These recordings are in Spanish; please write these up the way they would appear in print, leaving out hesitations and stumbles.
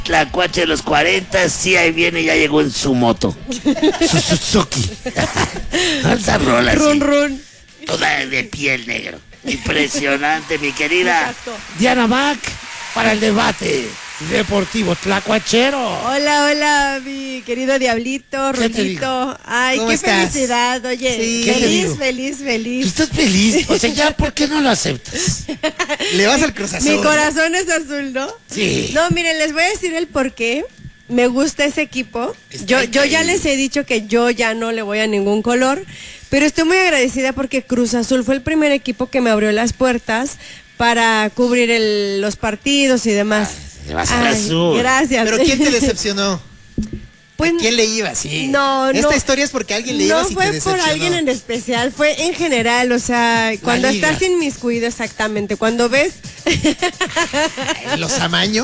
Tlacuache de los 40, sí, ahí viene, ya llegó en su moto. Su Suzuki. Esa rola, Run, sí. run. Toda de piel negro. Impresionante, mi querida Exacto. Diana Mac, para el debate deportivo tlacuachero. Hola, hola, mi querido Diablito, ¿Qué te Rulito. Ay, ¿Cómo qué estás? felicidad. Oye, Sí. ¿Qué te feliz, digo? feliz, Tú feliz. estás feliz, o sea, ya, ¿por qué no lo aceptas? Le vas al Cruz Azul. Mi corazón es azul, ¿no? Sí. No, miren, les voy a decir el por qué. Me gusta ese equipo. Está Yo ya increíble. les he dicho que yo ya no le voy a ningún color, pero estoy muy agradecida porque Cruz Azul fue el primer equipo que me abrió las puertas para cubrir los partidos y demás. Te vas al Ay, azul. Gracias. Pero ¿quién te decepcionó? Pues, ¿A quién le ibas? Sí. No, Esta no. historia es porque a alguien le No ibas y te fue por decepcionó. alguien en especial, fue en general, o sea, cuando liga. estás inmiscuido exactamente, cuando ves, Los amaños.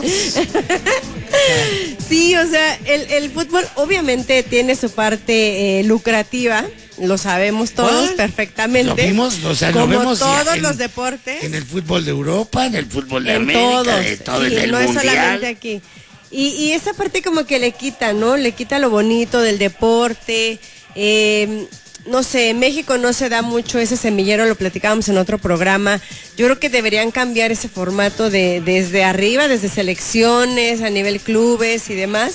sí, o sea, el fútbol obviamente tiene su parte lucrativa, lo sabemos todos ¿Cuál? perfectamente. Lo vimos, o sea, como lo vemos todos en- los deportes. En el fútbol de Europa, en el fútbol de En América, todos, de todo, sí, en el no es mundial. solamente aquí. Y esa parte como que le quita, ¿no? Le quita lo bonito del deporte. No sé, en México no se da mucho ese semillero, lo platicábamos en otro programa. Yo creo que deberían cambiar ese formato desde arriba, desde selecciones, a nivel clubes y demás.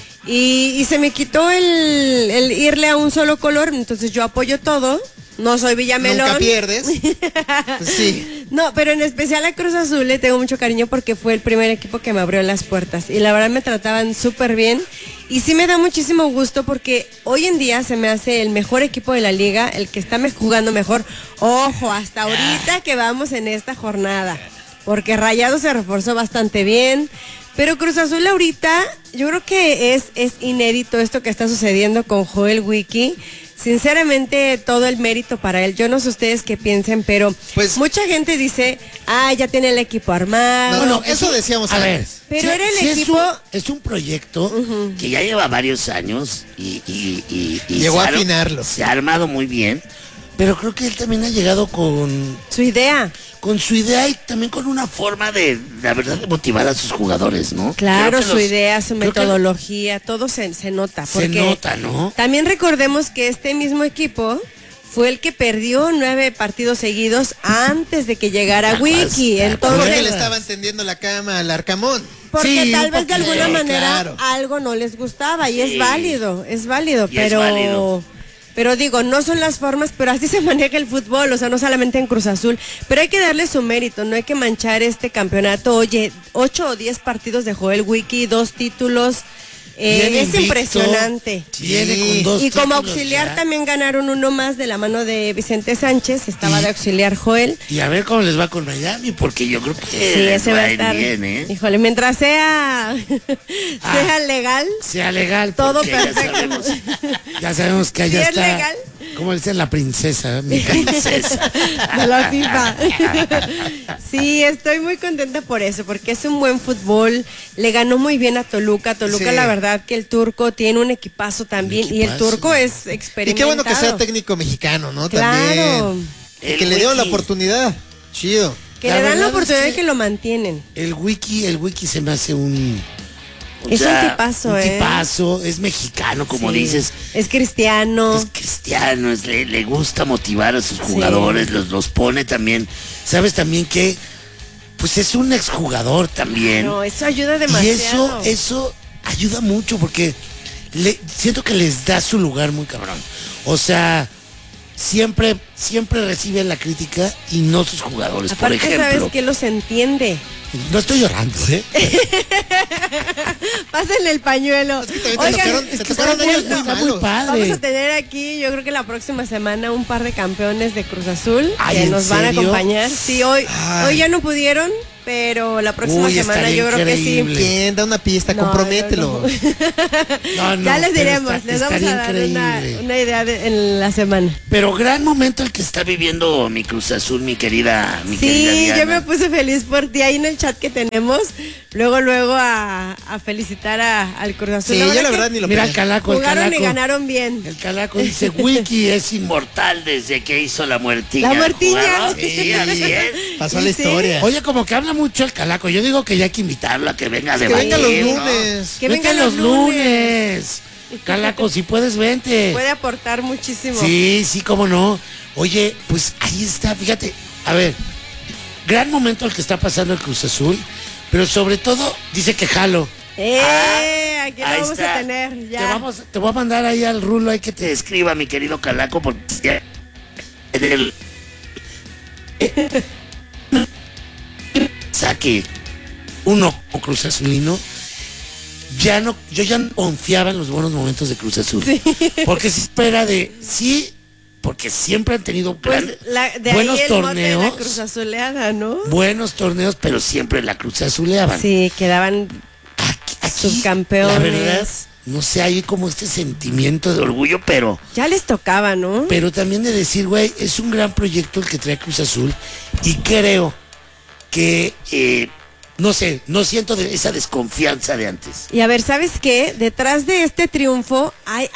Y se me quitó el irle a un solo color, entonces yo apoyo todo. No soy Villamelón. Nunca pierdes. Pues sí. No, pero en especial a Cruz Azul le tengo mucho cariño porque fue el primer equipo que me abrió las puertas y la verdad me trataban súper bien y sí me da muchísimo gusto porque hoy en día se me hace el mejor equipo de la liga, el que está jugando mejor. Ojo, hasta ahorita que vamos en esta jornada, porque Rayados se reforzó bastante bien, pero Cruz Azul ahorita yo creo que es inédito esto que está sucediendo con Joel Wiki. Sinceramente, todo el mérito para él. Yo no sé ustedes qué piensen, pero Pues- mucha gente dice, ya tiene el equipo armado. No, eso decíamos A ver, antes. Pero era el equipo- Es un proyecto que ya lleva varios años y Llegó se a afinarlo. Se ha armado muy bien, pero creo que él también ha llegado con Su idea. su idea y también con una forma de, la verdad, de motivar a sus jugadores, ¿no? Claro, Creo que su los- idea, su creo que metodología, todo se nota. Se porque nota, ¿no? También recordemos que este mismo equipo fue el que perdió 9 partidos seguidos antes de que llegara Wiki. ¿Te Porque acuerdas? le Entonces, estaban tendiendo la cama al Arcamón. porque Sí, tal vez de porque- alguna sí, manera claro. algo no les gustaba y Sí. es válido, Y es pero válido. pero digo, no son las formas, pero así se maneja el fútbol, o sea, no solamente en Cruz Azul, pero hay que darle su mérito, no hay que manchar este campeonato. Oye, 8 o 10 partidos de Joel Wiki, 2 títulos, Viene es invicto, impresionante. Viene con Sí. 2 Y como títulos auxiliar ya. también ganaron uno más de la mano de Vicente Sánchez, estaba de auxiliar Joel. Y a ver cómo les va con Miami, porque yo creo que Sí, les ese va a ir estar. bien, ¿eh? Híjole, mientras sea sea legal. Sea legal, Todo porque perfecto. Ya sabemos que allá Si es está, legal. como dice la princesa, mi princesa. De la FIFA. Sí, estoy muy contenta por eso, porque es un buen fútbol. Le ganó muy bien a Toluca. Toluca, Sí. la verdad que el turco tiene un equipazo también. Y el equipazo. turco es experimentado. Y qué bueno que sea técnico mexicano, ¿no? Claro. También. Y El que le dieron la Wiki. oportunidad. Chido. Que La le dan la verdad oportunidad es de que- que lo mantienen. El wiki se me hace un... o Es un sea, tipazo, un ¿eh? tipazo, es mexicano, como Sí. dices. Es cristiano. Es cristiano, le gusta motivar a sus jugadores, los pone también. Sabes también que, pues es un exjugador también. No, eso ayuda y demasiado. eso ayuda mucho porque siento que les da su lugar muy cabrón. O sea, siempre reciben la crítica y no sus jugadores. Aparte, por ejemplo, sabes que los entiende. no estoy llorando, ¿eh? Pásenle el pañuelo. Es que también se tocaron por años cierto, muy está muy malos. padre. vamos a tener aquí, yo creo que la próxima semana, un par de campeones de Cruz Azul Ay, que ¿en nos van a serio? acompañar. Sí, hoy Ay. ya no pudieron, pero la próxima Uy, semana estaría yo creo que sí. increíble. ¿Quién? Da una pista, No, compromételo. No, no, Ya les pero diremos, les vamos a estaría dar increíble. una idea en la semana. Pero gran momento el que está viviendo mi Cruz Azul, mi querida Sí, Diana. yo me puse feliz por ti ahí en el chat que tenemos. Luego a felicitar al Cruz Azul. Sí, yo la verdad ni lo Mira pedí. el calaco, el jugaron calaco. y ganaron bien. El calaco dice, Wiki es inmortal desde que hizo la muertilla. La del muertilla. jugador". Sí, así es. Pasó la Sí. historia. Oye, como que habla mucho el Calaco. Yo digo que ya hay que invitarlo a que venga de Que venga los baile, ¿no? lunes. Que Vente venga los lunes. Calaco, si puedes, vente. Puede aportar muchísimo. Sí, sí, cómo no. Oye, pues ahí está, fíjate. A ver, gran momento el que está pasando el Cruz Azul, pero sobre todo dice que jalo. Aquí lo Ahí vamos está. a tener, ya. Te voy a mandar ahí al rulo ahí que te escriba, mi querido Calaco, porque saque uno o Cruz Azulino. Yo ya no confiaba en los buenos momentos de Cruz Azul. Porque se espera porque siempre han tenido Pues, buenos ahí el mote de la torneos. Cruz Azuleada, ¿no? Buenos torneos, pero siempre la Cruz Azuleaban. Sí, quedaban Aquí, subcampeones. la verdad, no sé, hay como este sentimiento de orgullo, pero ya les tocaba, ¿no? también de decir, güey, es un gran proyecto el que trae Cruz Azul y creo que, no sé, no siento esa desconfianza de antes. Y a ver, ¿sabes qué? Detrás de este triunfo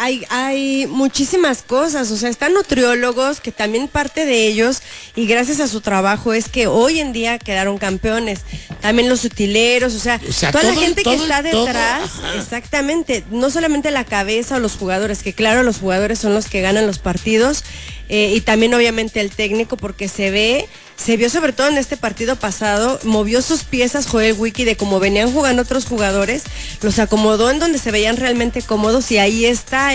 hay muchísimas cosas. O sea, están nutriólogos que también parte de ellos, y gracias a su trabajo es que hoy en día quedaron campeones. También los utileros, o sea toda la gente que está detrás, exactamente, no solamente la cabeza o los jugadores, que claro, los jugadores son los que ganan los partidos, y también obviamente el técnico, porque se vio sobre todo en este partido pasado, movió sus piezas Joel Wiki de cómo venían jugando otros jugadores, los acomodó en donde se veían realmente cómodos, y ahí está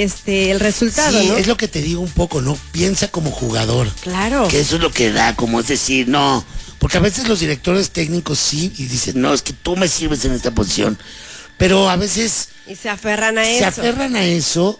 el resultado, Sí, ¿no? es lo que te digo un poco, ¿no? Piensa como jugador. Claro. Que eso es lo que da, como es decir, no. Porque a veces los directores técnicos sí, y dicen, no, es que tú me sirves en esta posición. Pero a veces Y se aferran a se eso. aferran a eso,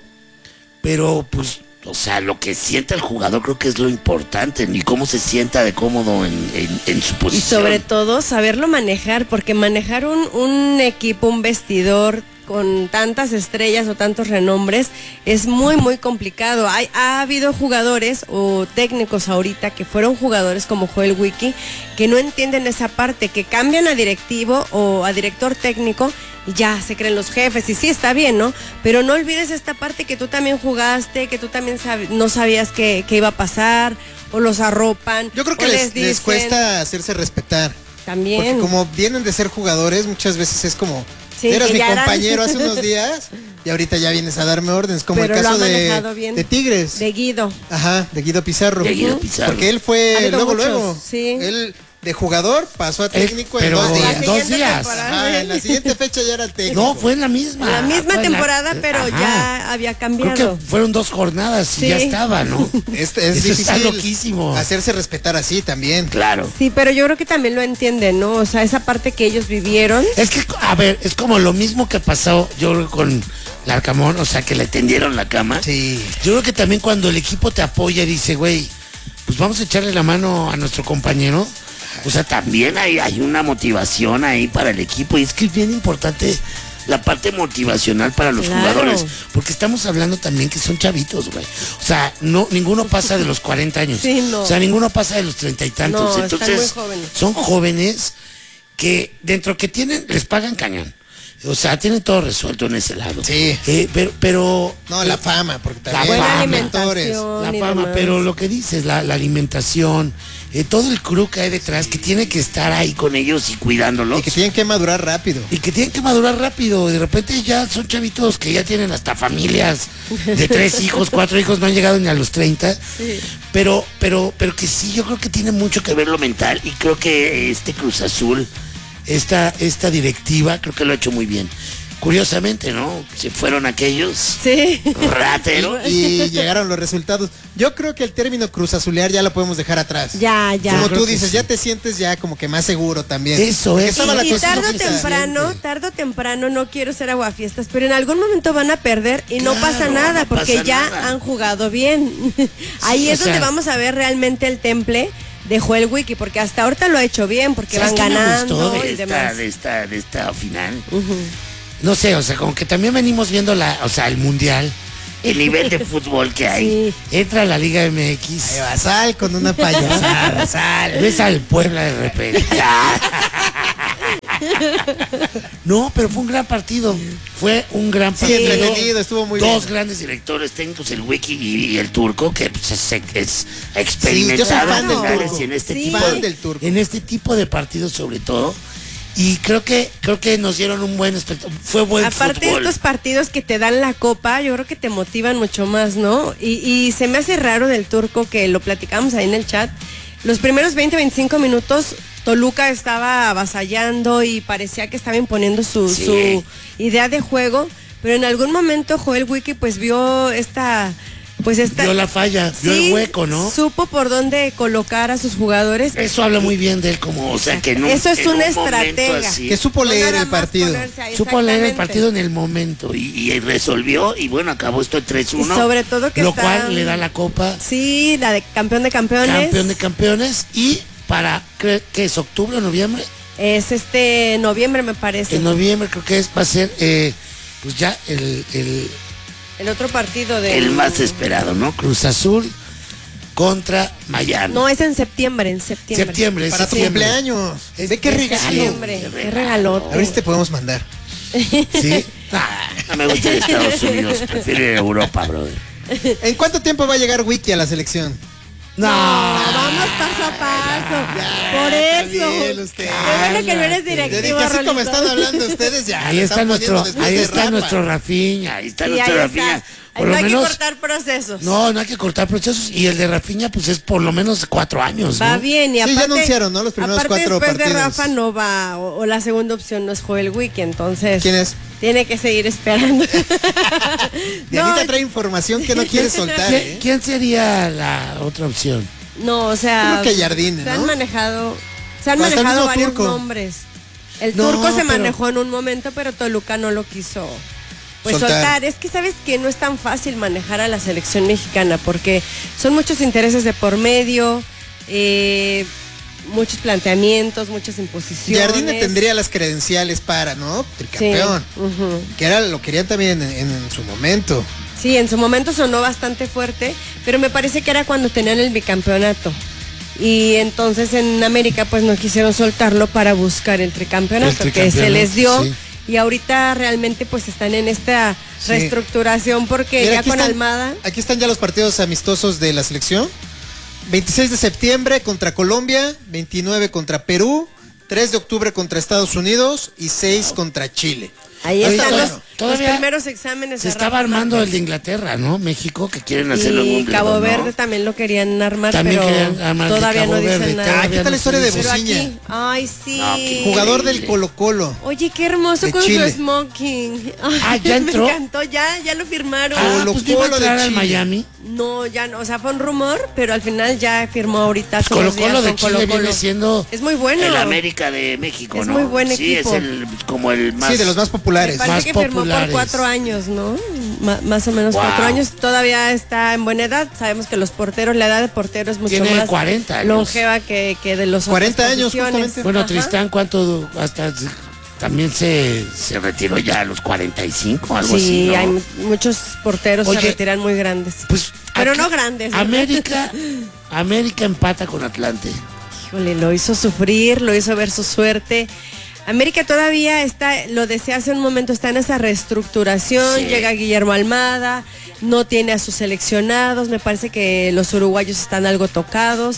pero pues, o sea, lo que sienta el jugador creo que es lo importante, ni cómo se sienta de cómodo en su Y posición. sobre todo saberlo manejar, porque manejar un equipo, un vestidor con tantas estrellas o tantos renombres es muy muy complicado. Ha habido jugadores o técnicos ahorita que fueron jugadores como Joel Wiki que no entienden esa parte, que cambian a directivo o a director técnico y ya se creen los jefes, y sí está bien, ¿no? Pero no olvides esta parte que tú también jugaste, que tú también no sabías que iba a pasar, o los arropan. Yo creo que o les dicen, cuesta hacerse respetar. también. Porque como vienen de ser jugadores, muchas veces es como, Sí, eras que mi ya eran- compañero hace unos días y ahorita ya vienes a darme órdenes, como Pero el lo caso ha manejado bien. de Tigres. De Guido. Ajá, de Guido Pizarro. De Guido Pizarro. Porque él Ha fue habido muchos, luego. sí. Él de jugador pasó a técnico en pero 2 en días. La dos siguiente días. temporada. Ajá, en la siguiente fecha ya era el técnico. No, fue en la misma. La misma Fue en temporada, pero Ajá. ya había cambiado. Creo que fueron 2 jornadas y Sí. ya estaba, ¿no? Es Eso difícil está loquísimo. hacerse respetar así también. Claro. Sí, pero yo creo que también lo entienden, ¿no? O sea, esa parte que ellos vivieron. Es que, a ver, es como lo mismo que pasó yo creo, con Larcamón, o sea, que le tendieron la cama. Sí. Yo creo que también cuando el equipo te apoya y dice, güey, pues vamos a echarle la mano a nuestro compañero, o sea, también hay una motivación ahí para el equipo, y es que es bien importante la parte motivacional para los Claro. jugadores, porque estamos hablando también que son chavitos, güey. O sea, no, ninguno pasa de los 40 años. Sí, no. O sea, ninguno pasa de los 30 y tantos. No, están Entonces, muy jóvenes. son jóvenes que dentro que tienen, les pagan cañón. O sea, tienen todo resuelto en ese lado. Sí. Pero No, la fama, porque La también buena hay alimentación. mentores. la y fama, demás. pero lo que dices, la alimentación, todo el crew que hay detrás, que tiene que estar ahí con ellos y cuidándolos. Y que tienen que madurar rápido. Y que tienen que madurar rápido. De repente ya son chavitos que ya tienen hasta familias de 3 hijos, 4 hijos, no han llegado ni a los 30. Sí. Pero que sí, yo creo que tiene mucho que ver lo mental. Y creo que este Cruz Azul, esta directiva, creo que lo ha hecho muy bien. Curiosamente, ¿no? Se fueron aquellos Sí. rateros. Y llegaron los resultados. Yo creo que el término Cruz Azulear ya lo podemos dejar atrás. Ya. Como creo tú que dices, sí. ya te sientes ya como que más seguro también. Eso Porque es. estaba la Y cosa tarde o loquita. temprano, no quiero ser aguafiestas, pero en algún momento van a perder y no Claro, pasa nada, no porque pasa ya nada. han jugado bien. Ahí o es donde sea- vamos a ver realmente el temple de Joel Wiki, porque hasta ahorita lo ha hecho bien, porque ¿Sabes van qué me ganando gustó y demás. de esta final? No sé, o sea, como que también venimos viendo el mundial, el nivel de fútbol que hay. Sí. Entra a la Liga Ahí MX, va, sal con una payasada. ves al Puebla de repente. No, pero fue un gran partido. Fue un gran Sí, partido. entretenido, estuvo muy Dos bien. grandes directores técnicos, el Wiki y el Turco, que pues, es experimentado Sí, yo soy fan del en Turco. este Sí. tipo Fan del Turco. en este tipo de partidos sobre todo. Y creo que nos dieron un buen espectáculo. Fue buen Aparte de fútbol. estos partidos que te dan la copa, yo creo que te motivan mucho más, ¿no? Y se me hace raro del Turco que lo platicamos ahí en el chat. Los primeros 20-25 minutos, Toluca estaba avasallando y parecía que estaba imponiendo Sí. su idea de juego, pero en algún momento Joel Wiki pues vio esta... Vio la falla, vio Sí, el hueco, ¿no? Supo por dónde colocar a sus jugadores. Eso habla muy bien de él, como, o sea, que en un, Eso es en una un momento estratega. así, Que supo No leer nada el más partido. ponerse ahí, supo leer el exactamente. partido en el momento y resolvió y bueno, acabó esto en 3-1. Y sobre todo que lo está- cual le da la copa Sí, la de campeón de campeones. campeón de campeones y para, creo que es octubre o noviembre, Es noviembre, me parece. en noviembre creo que va a ser pues ya El otro partido de... el más esperado, ¿no? Cruz Azul contra Miami. No, es en septiembre, en septiembre. Septiembre, Para tu septiembre. cumpleaños. Ve qué En regalo. septiembre, qué regalote. A ver si te podemos mandar. ¿Sí? No me gusta Estados Unidos, prefiero ir a Europa, brother. ¿En cuánto tiempo va a llegar Wiki a la selección? No, Vamos paso a paso. Por está bien eso. usted. Qué bueno que no eres Yo dije, directivo, así como Rolito. están hablando ustedes, ya. ahí le está están nuestro, poniendo después ahí de está Rafa. nuestro Rafinha, ahí está Sí, nuestro ahí Rafinha. está. Por No lo hay que menos, cortar procesos. no hay que cortar procesos y el de Rafinha pues es por lo menos 4 años, ¿no? Va bien, y Sí, ya aparte, anunciaron, ¿no? Los primeros aparte 4 después de partidos. Rafa no va, o la segunda opción no es Joel Wiki, entonces... ¿Quién es? Tiene que seguir esperando. Dianita trae información que no quiere soltar, ¿eh? ¿Quién sería la otra opción? No, o sea... Creo que Jardine, Se han ¿no? manejado Hasta el mismo varios Turco. nombres. El No, Turco se pero- manejó en un momento, pero Toluca no lo quiso pues Soltar. soltar. Es que sabes que no es tan fácil manejar a la selección mexicana porque son muchos intereses de por medio, muchos planteamientos, muchas imposiciones. Jardine tendría las credenciales para, ¿no? Tricampeón. Sí, ujú. Que era lo querían también en su momento. Sí, en su momento sonó bastante fuerte, pero me parece que era cuando tenían el bicampeonato. Y entonces en América pues no quisieron soltarlo para buscar el tricampeonato, El que se les dio. sí. Y ahorita realmente pues están en esta Sí. reestructuración porque Mira, ya aquí con están- Almada... Aquí están ya los partidos amistosos de la selección. 26 de septiembre contra Colombia, 29 contra Perú, 3 de octubre contra Estados Unidos y 6 contra Chile. Ahí Ahí están está los, bueno. Todavía primeros exámenes. Se de estaba Rafa armando Márquez. el de Inglaterra, ¿no? México, que quieren hacerlo en Y Wimbledon, Cabo ¿no? Verde también lo querían armar, También pero querían armar el de todavía Cabo no dicen Verde, nada. Ah, ¿qué tal la historia de no se dice. Pero Bociña? aquí, ay sí. No, qué Jugador del Colo Colo. Oye, qué hermoso De con Chile. su smoking. Ay, Ah, ¿ya entró? Me encantó, ya lo firmaron. Ah, Colo pues no iba a Colo de entrar al Chile. Miami. No, ya no, o sea, fue un rumor, pero al final ya firmó ahorita. hace Colo unos días Colo de con Chile Colo-Colo. viene siendo Es muy bueno. el América de México, Es ¿no? muy buen Sí, equipo. es como el más... Sí, de los más Me populares. parece más que firmó por populares. 4 años, ¿no? Más o menos Wow. 4 años. Todavía está en buena edad. Sabemos que los porteros, la edad de portero es mucho Tiene más 40 años. longeva que de los 40 otras años, posiciones. justamente. Bueno, Ajá. Tristán, ¿cuánto? Hasta también se retiró ya a los 45, algo así, Sí, ¿no? hay muchos porteros Oye, se retiran muy grandes. Pues, Pero acá- no grandes, ¿no? América empata con Atlante. Híjole, lo hizo sufrir, lo hizo ver su suerte. América todavía está, lo decía hace un momento, está en esa reestructuración, Sí. llega Guillermo Almada, no tiene a sus seleccionados, me parece que los uruguayos están algo tocados,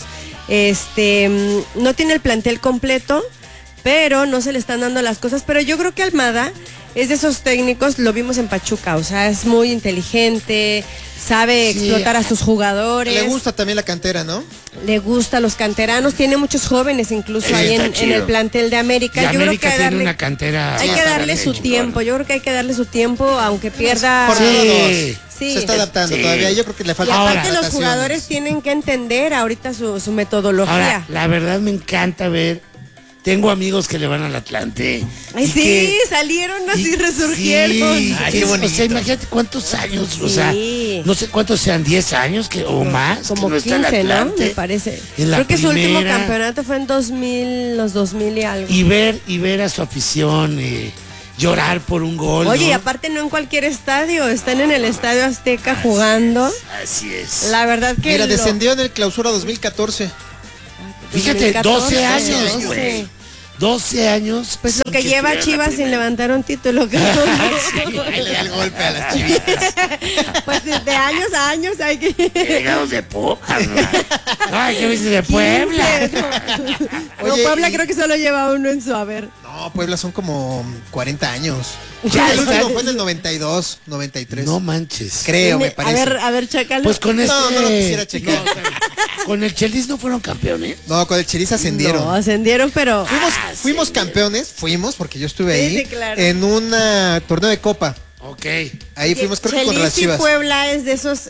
no tiene el plantel completo, pero no se le están dando las cosas, pero yo creo que Almada es de esos técnicos, lo vimos en Pachuca, o sea, es muy inteligente, sabe Sí. explotar a sus jugadores. Le gusta también la cantera, ¿no? Le gusta a los canteranos, tiene muchos jóvenes incluso Sí, ahí está en chido. el plantel de América. Y Yo creo América que tiene darle, una cantera... hay que bastante darle su chingona. tiempo, yo creo que hay que darle su tiempo, aunque pierda... Jornada Sí. dos. Sí. Se está adaptando Sí. todavía. Yo creo que le Y falta Ahora, aparte los adaptaciones. jugadores tienen que entender ahorita su metodología. Ahora, la verdad me encanta ver... Tengo amigos que le van al Atlante. Ay, y sí, que- salieron así, y- resurgieron. sí, Ay, que qué es- bonito. O sea, imagínate cuántos años, o Sí. sea, no sé cuántos sean, 10 años o más. Como que no está el 15, ¿no? Atlante. Me parece. En la Creo que su último primera. campeonato fue en 2000, los 2000 y algo. Y ver a su afición llorar por un gol. Oye, ¿no? y aparte no en cualquier estadio, están en el Estadio Azteca jugando. Así es. La verdad que Mira, lo- descendió en el clausura 2014. Fíjate, 12 2014, años, 12. güey. 12 años. Pues lo sin que lleva estuviera en la Chivas sin primera. levantar un título. Sí, Ahí le da el golpe a las chivitas. Pues de años a años hay que... Llegados de Pumas, ¿no? Ay, ¿qué dices de Puebla? No, Oye, Puebla y- creo que solo lleva uno en su haber. No, Puebla son como 40 años. Ya El último está. fue en el 92, 93. No manches. Creo, me parece. A ver, chécalo. Pues con este. No lo quisiera checar. No, o sea, con el Chelis no fueron campeones. No, con el Chelis ascendieron. No, ascendieron, pero... Fuimos campeones, porque yo estuve Sí, ahí, sí, claro. en un torneo de copa. Ok. Ahí fuimos, creo que contra las Chelis y Chivas. Puebla es de esos,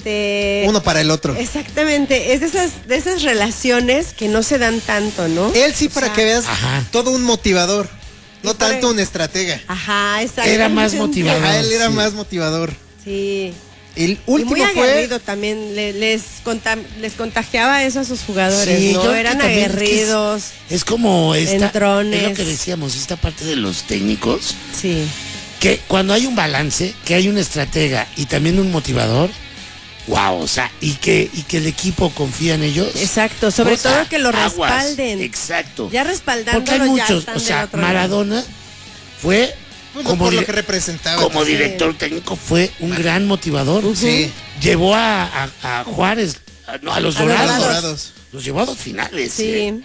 Uno para el otro. Exactamente, es de esas relaciones que no se dan tanto, ¿no? Él sí, para que veas, Ajá. todo un motivador. No Y por tanto ahí- un estratega. Ajá, exacto. Era más motivador. Ajá, él era sí. más motivador. Sí. El Y último muy fue... aguerrido también, les contagiaba eso a sus jugadores, Sí, yo ¿no? creo que Eran también aguerridos. Es como esta. Entrones. Es lo que decíamos, esta parte de los técnicos. Sí. Que cuando hay un balance, que hay un estratega y también un motivador, wow, o sea, y que el equipo confía en ellos. Exacto, sobre o sea, todo que lo aguas, respalden. Exacto. Ya Porque hay respaldándolo ya muchos, están o del sea, otro lado. Maradona fue Pues, como, por lo dire- que representaba. como Sí. director técnico, fue un gran motivador. Sí. Llevó a Juárez, no, a los A los Dorados. Dorados. Los llevó a 2 finales. Sí.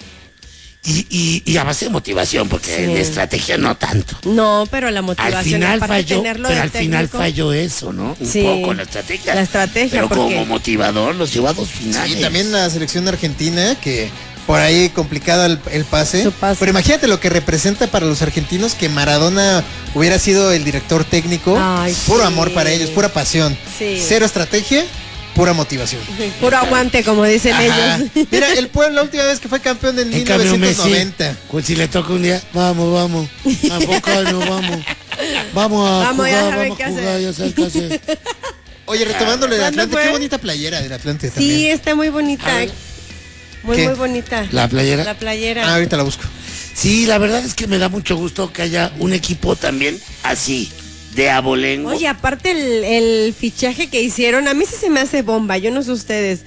Y a base de motivación, porque Sí. de estrategia no tanto. No, pero la motivación Al final aparte falló, tenerlo pero de al final técnico. falló eso, ¿no? Un Sí. poco la estrategia. La estrategia, Pero porque- como motivador los llevó a 2 finales. Y también la selección argentina, que por ahí complicado el pase. Su pase. Pero imagínate lo que representa para los argentinos que Maradona hubiera sido el director técnico. Ay, Puro sí. amor para ellos, pura pasión. Sí. Cero estrategia, pura motivación. Puro aguante, como dicen Ajá. ellos. Mira, el Puebla la última vez que fue campeón en En cambio, Messi, 1990. pues si le toca un día, vamos. ¿A poco no vamos? Vamos a Vamos, ya jugar, saben vamos qué a jugar, hacer. ya sabes qué hacer. Oye, retomándole del ¿Cuándo Atlante, fue? qué bonita playera del Atlante Sí, también. está muy bonita. A ver. Muy, ¿Qué? muy bonita. ¿La playera? La playera. Ah, ahorita la busco. Sí, la verdad es que me da mucho gusto que haya un equipo también así, de abolengo. Oye, aparte el fichaje que hicieron, a mí sí se me hace bomba, yo no sé ustedes.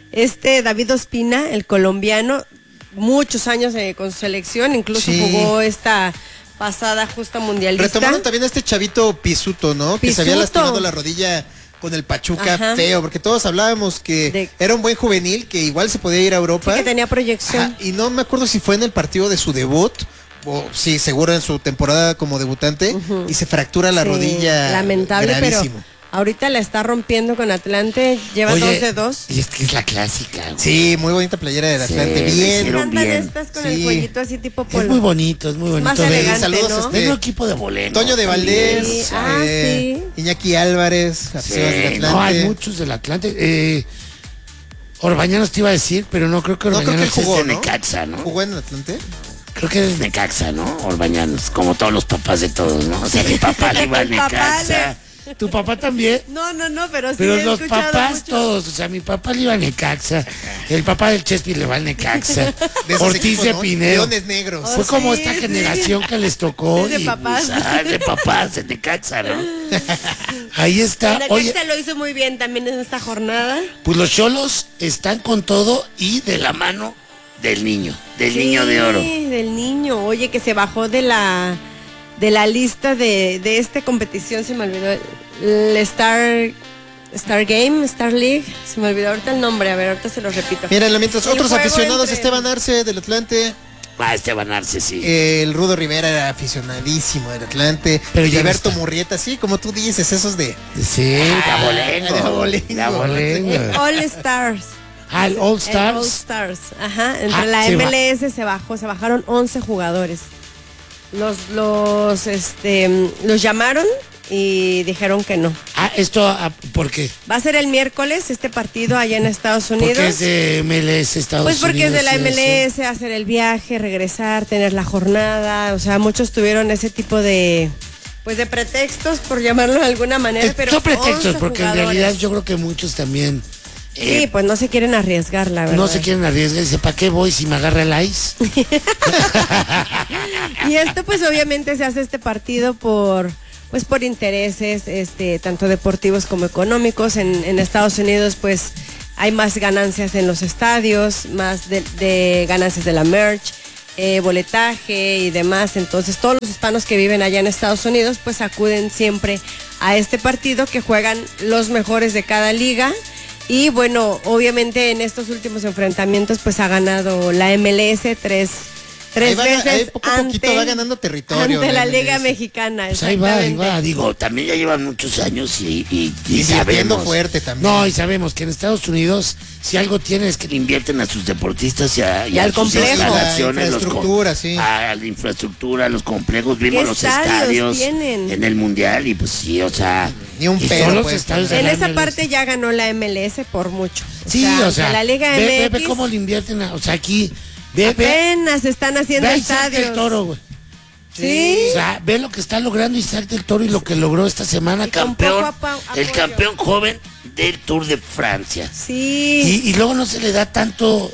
David Ospina, el colombiano, muchos años con su selección, incluso Sí. jugó esta pasada justa mundialista. Retomaron también a este chavito Pisuto, ¿no? Que se había Pisuto. lastimado la rodilla con el Pachuca Ajá. feo, porque todos hablábamos que era un buen juvenil, que igual se podía ir a Europa. Sí, que tenía proyección. Ajá, y no me acuerdo si fue en el partido de su debut, o sí, seguro en su temporada como debutante, y se fractura la Sí, rodilla. lamentable, gravísimo. pero ahorita la está rompiendo con Atlante, lleva Oye, 2 de 2. Y es que es la clásica. güey. Sí, muy bonita playera del Sí, Atlante, le bien. hicieron Encantan bien. estas con Sí. el cuellito así tipo Es polo. muy bonito, es muy bonito. Más ver- elegante, saludos, ¿no? este, Es un equipo de bolengo. Toño de Valdés, Sí. Ah, Iñaki Álvarez, aficionados del Sí, Atlante. no, hay muchos del Atlante. Orbañanos te iba a decir, pero no creo que No, creo que Orbañanos él jugó, es de ¿no? Necaxa, ¿no? ¿Jugó en el Atlante? Creo que es Necaxa, ¿no? Orbañanos, como todos los papás de todos, ¿no? O sea, mi papá le iba a El papá Necaxa. ¿Tu papá también? No, pero sí Pero he los escuchado papás mucho. todos, o sea, mi papá le iba a Necaxa, el papá del Chespi le va al Necaxa, De esos Ortiz equipos, de ¿no? Pinedo. Leones negros. Fue como sí, esta sí. generación que les tocó. Es de y, papás. pues, de papás, de Necaxa, ¿no? Ahí está. El Oye, Necaxa lo hizo muy bien también en esta jornada. pues los Cholos están con todo y de la mano del niño de oro. Sí, del niño. Oye, que se bajó de la lista de esta competición, se me olvidó. El Star League. Se me olvidó ahorita el nombre, a ver, ahorita se lo repito. Mira, mientras El otros juego aficionados, entre- Esteban Arce del Atlante, Esteban Arce, sí. el Rudo Rivera era aficionadísimo del Atlante, Pero ya no Gilberto está. Murrieta, sí, como tú dices, esos de... Sí, de abolengo. de abolengo. De abolengo. All Stars. Al All El All Stars. Stars. Ajá. Entre Ah, la se va- MLS se bajaron 11 jugadores. Los llamaron y dijeron que no. Esto, ¿por qué? Va a ser el miércoles este partido allá en Estados Unidos. Porque es de MLS Estados Pues porque Unidos. es de la y eso. MLS, hacer el viaje, regresar, tener la jornada, o sea, muchos tuvieron ese tipo de pretextos, por llamarlo de alguna manera, pero Son pretextos, 11 porque en jugadores. realidad yo creo que muchos también Sí, pues no se quieren arriesgar, la verdad. no se quieren arriesgar. Dice, ¿para qué voy si me agarra el ice? Y esto pues obviamente se hace este partido por intereses, tanto deportivos como económicos. En Estados Unidos pues hay más ganancias en los estadios, más de ganancias de la merch. boletaje y demás. Entonces todos los hispanos que viven allá en Estados Unidos pues acuden siempre a este partido que juegan los mejores de cada liga. Y bueno, obviamente en estos últimos enfrentamientos pues ha ganado la MLS tres veces poco a poquito va ganando territorio ante la MLS. Liga Mexicana. Pues ahí va, digo, también ya llevan muchos años y sabemos. Fuerte también. No, y sabemos que en Estados Unidos, si algo tienen es que le invierten a sus deportistas y a al sus complejo. instalaciones, La infraestructura, sí. a la infraestructura, los complejos, vimos ¿Qué los estadios estadios tienen? en el Mundial y pues sí, o sea, Ni un y pero, son los pues, estadios de En la esa MLS. parte ya ganó la MLS por mucho. Sí, o sea, la Liga ve MX cómo le invierten, o sea, aquí, ve apenas están haciendo a Isaac estadios. del Toro, güey. Sí. O sea, ve lo que está logrando Isaac del Toro y lo que logró esta semana, Y con campeón, poco el apoyo. campeón joven del Tour de Francia. Sí. Y luego no se le da tanto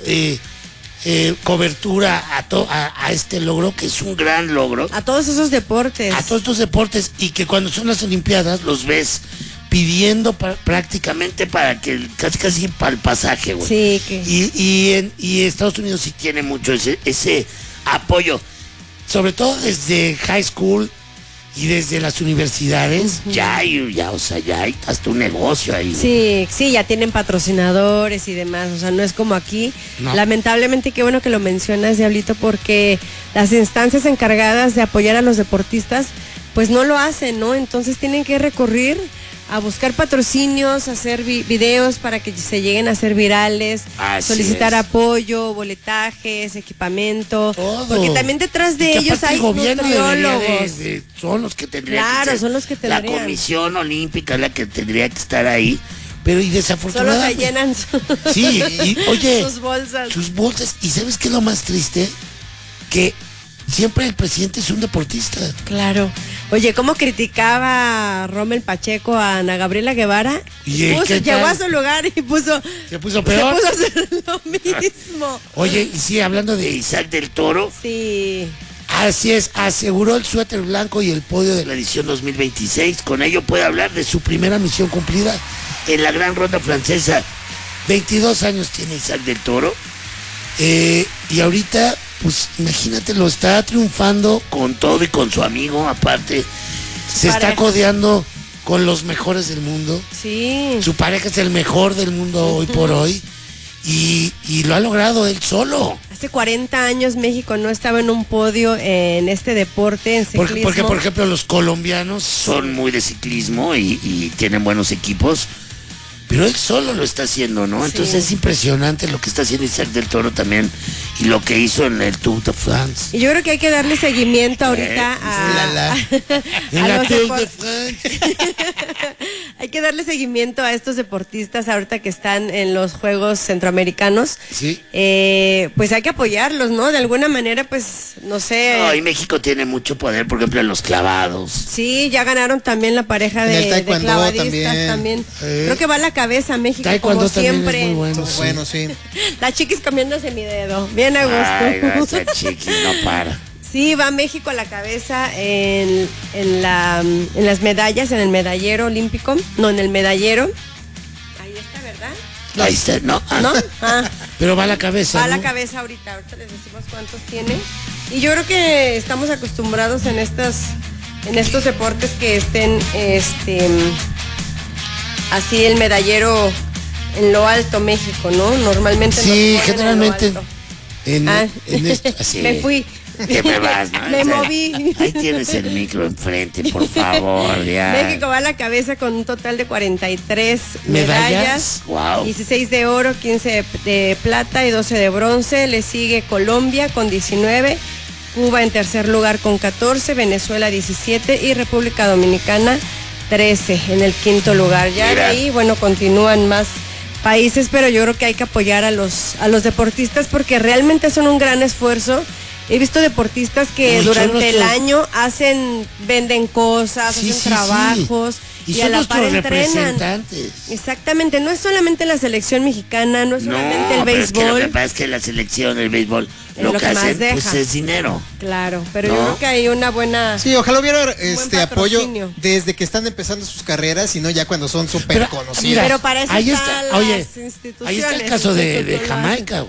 cobertura a este logro, que es un gran logro, A todos esos deportes. a todos estos deportes, y que cuando son las Olimpiadas los ves pidiendo prácticamente para que casi para el pasaje, güey. Sí, que Y Estados Unidos sí tiene mucho ese apoyo, sobre todo desde high school y desde las universidades. Ya hay hasta un negocio ahí. sí, ya tienen patrocinadores y demás, o sea, no es como aquí. No. Lamentablemente, qué bueno que lo mencionas, Diablito, porque las instancias encargadas de apoyar a los deportistas, pues no lo hacen, ¿no? Entonces tienen que recurrir a buscar patrocinios, hacer videos para que se lleguen a ser virales, Así solicitar es. apoyo, boletajes, equipamiento, Todo. porque también detrás de Y que ellos aparte hay el gobierno debería nutriólogos. son los que tendrían Claro, que ser. son los que La tendrían. Comisión Olímpica es la que tendría que estar ahí, pero y Solo desafortunadamente rellenan sí, y oye, sus bolsas. sus bolsas. ¿Y sabes qué es lo más triste? Que siempre el presidente es un deportista. Claro. Oye, ¿cómo criticaba Rommel Pacheco a Ana Gabriela Guevara? Oye, ¿qué Llegó tal? a su lugar y puso Se puso peor. a hacer lo mismo. Oye, y sí, hablando de Isaac del Toro, Sí. así es, aseguró el suéter blanco y el podio de la edición 2026. Con ello puede hablar de su primera misión cumplida en la gran ronda francesa. 22 años tiene Isaac del Toro. Y ahorita, pues imagínate, lo está triunfando con todo y con su amigo, aparte. Se está Pareja. codeando con los mejores del mundo. Sí. Su pareja es el mejor del mundo hoy por hoy. Y lo ha logrado él solo. Hace 40 años México no estaba en un podio en este deporte, en ciclismo. Porque, por ejemplo, los colombianos son muy de ciclismo y tienen buenos equipos, pero él solo lo está haciendo, ¿no? Entonces Sí. es impresionante lo que está haciendo Isaac del Toro también y lo que hizo en el Tour de France. Y yo creo que hay que darle seguimiento ahorita ulala. En a la los Tour de depor- France. Hay que darle seguimiento a estos deportistas ahorita que están en los Juegos Centroamericanos. Sí. Pues hay que apoyarlos, ¿no? De alguna manera, pues, no sé. No, y México tiene mucho poder, por ejemplo, en los clavados. Sí, ya ganaron también la pareja En el de taekwondo clavadistas también. Creo que va a la cabeza México Taekwondo como también siempre. es muy bueno. Son Sí. buenos, sí. La chiquis comiéndose mi dedo. Bien a Ay, gusto. esa chiquis no para. Sí, va México a la cabeza en las medallas, en el medallero olímpico. No, en el medallero. Ahí está, ¿verdad? Ahí está, no. ¿No? Ah, Pero va a la cabeza. va a la ¿no? cabeza ahorita. Ahorita les decimos cuántos tiene. Y yo creo que estamos acostumbrados en estos deportes que estén así el medallero en lo alto México, ¿no? Normalmente nos Sí, ponen en lo generalmente alto. en esto, así. Me fui. Te me vas, ¿no? Me moví. Ahí tienes el micro enfrente, por favor, ya. México va a la cabeza con un total de 43 ¿Medallas? medallas. Wow. 16 de oro, 15 de plata y 12 de bronce. Le sigue Colombia con 19, Cuba en tercer lugar con 14, Venezuela 17 y República Dominicana 13 en el quinto lugar. Ya Mira. de ahí, bueno, continúan más países, pero yo creo que hay que apoyar a los deportistas porque realmente son un gran esfuerzo. He visto deportistas que Uy, son durante el nuestros- año venden cosas, Sí, hacen sí, trabajos sí. Y a son la par nuestros entrenan. representantes. Exactamente, no es solamente la selección mexicana, no es solamente el pero es que lo que béisbol. pasa es que la selección, el béisbol, Es lo lo que que más hacen, deja. pues es dinero. Claro, pero ¿No? yo creo que hay una buena... Sí, ojalá hubiera apoyo patrocinio. desde que están empezando sus carreras y no ya cuando son súper Pero, conocidos. mira, Pero para eso ahí están está, las oye, instituciones, ahí está el caso de institutos lo Jamaica, güey.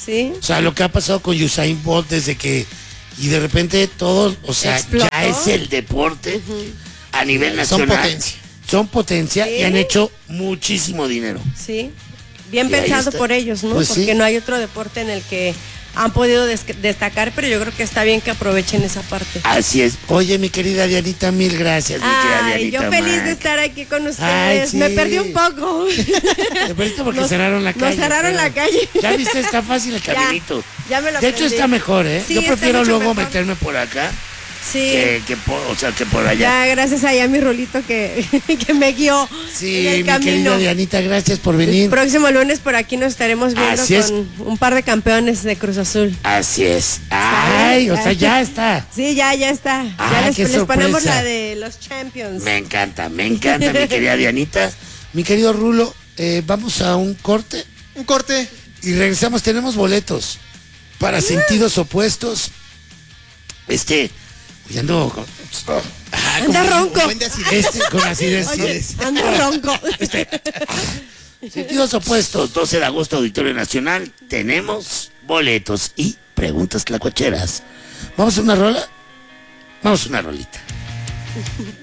Sí. O sea, lo que ha pasado con Usain Bolt desde que... Y de repente todo, o sea, Explotó. ya es el deporte a nivel Son nacional. potencia. Son potencia Sí. y han hecho muchísimo dinero. Sí. Bien Y ahí pensado está. por ellos, ¿no? Pues sí. Porque no hay otro deporte en el que han podido destacar, pero yo creo que está bien que aprovechen esa parte. Así es. Oye, mi querida Dianita, mil gracias, mi querida Ay, Dianita. yo feliz de Mac. estar aquí con ustedes. Ay, sí. Me perdí un poco. Te perdiste porque cerraron la calle. Nos cerraron pero- la calle. Ya viste, está fácil el caminito. Ya me lo De hecho, aprendí. está mejor, ¿eh? Sí, Yo está prefiero mucho luego mejor. meterme por acá Sí. que por allá. Ya, gracias allá a mi Rolito que, que me guió Sí, en el mi camino. querida Dianita, gracias por El venir. próximo lunes por aquí nos estaremos viendo Así es. con un par de campeones de Cruz Azul. Así es. Ay, o sea, ya está. Sí, ya está. Ah, Ya qué les ponemos sorpresa. la de los Champions. Me encanta, mi querida Dianita. Mi querido Rulo, vamos a un corte Un corte. y regresamos. Tenemos boletos para sentidos opuestos. Hoy ando con, Anda ronco. Buen de acidez. con acidez. Oye, acidez. ando ronco. Sentidos opuestos, 12 de agosto, Auditorio Nacional. Tenemos boletos y preguntas tlacuacheras. ¿Vamos a una rola? Vamos a una rolita.